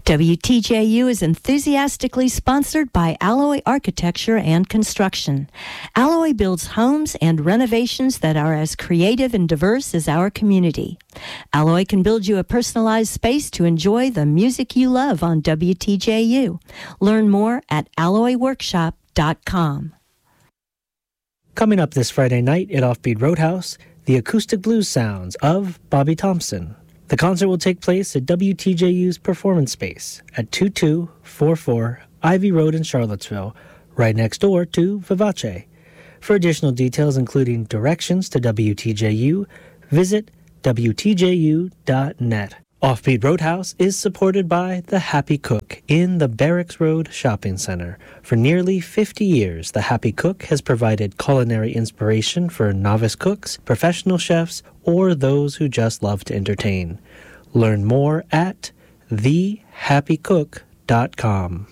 WTJU is enthusiastically sponsored by Alloy Architecture and Construction. Alloy builds homes and renovations that are as creative and diverse as our community. Alloy can build you a personalized space to enjoy the music you love on WTJU. Learn more at alloyworkshop.com. Coming up this Friday night at Offbeat Roadhouse, the acoustic blues sounds of Bobby Thompson. The concert will take place at WTJU's Performance Space at 2244 Ivy Road in Charlottesville, right next door to Vivace. For additional details, including directions to WTJU, visit WTJU.net. Offbeat Roadhouse is supported by The Happy Cook in the Barracks Road Shopping Center. For nearly 50 years, The Happy Cook has provided culinary inspiration for novice cooks, professional chefs, or those who just love to entertain. Learn more at thehappycook.com.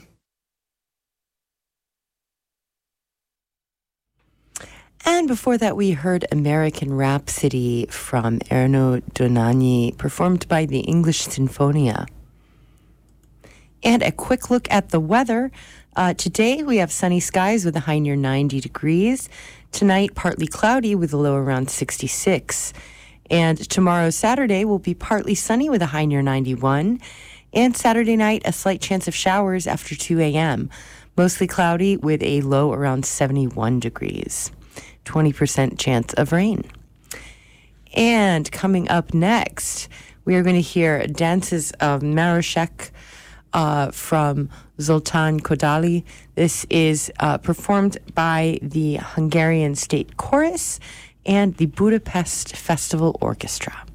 And before that, we heard American Rhapsody from Erno Donagni, performed by the English Sinfonia. And a quick look at the weather. Today, we have sunny skies with a high near 90 degrees. Tonight, partly cloudy with a low around 66. And tomorrow, Saturday, will be partly sunny with a high near 91. And Saturday night, a slight chance of showers after 2 a.m. Mostly cloudy with a low around 71 degrees. 20% chance of rain. And coming up next, we are going to hear Dances of Maroshek from Zoltán Kodály. This is performed by the Hungarian State Chorus and the Budapest Festival Orchestra.